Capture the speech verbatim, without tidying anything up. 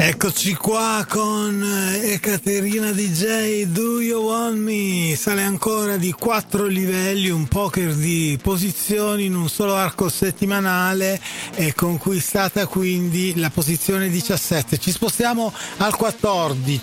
Eccoci qua con Ekaterina D J, Do You Want Me? Sale ancora di quattro livelli, un poker di posizioni in un solo arco settimanale, e conquistata quindi la posizione diciassette. Ci spostiamo al quattordici,